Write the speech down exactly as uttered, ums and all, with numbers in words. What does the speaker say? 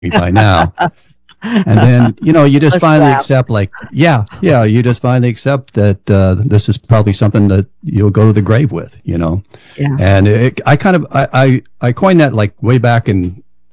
by now. And then, you know, you just Let's finally clap. accept, like, yeah, yeah, you just finally accept that uh, this is probably something that you'll go to the grave with, you know. Yeah. And it, I kind of, I, I, I coined that like way back in